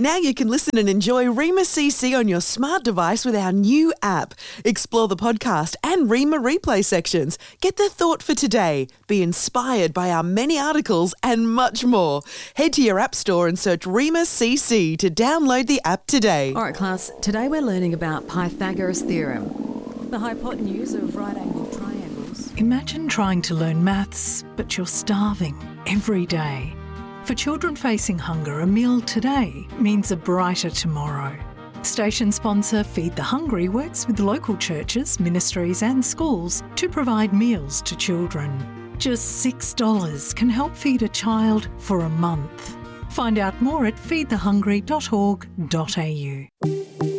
Now you can listen and enjoy Rima CC on your smart device with our new app. Explore the podcast and Rima replay sections. Get the thought for today. Be inspired by our many articles and much more. Head to your app store and search Rima CC to download the app today. All right, class. Today we're learning about Pythagoras' theorem, the hypotenuse of right-angled triangles. Imagine trying to learn maths, but you're starving every day. For children facing hunger, a meal today means a brighter tomorrow. Station sponsor Feed the Hungry works with local churches, ministries and schools to provide meals to children. Just $6 can help feed a child for a month. Find out more at feedthehungry.org.au.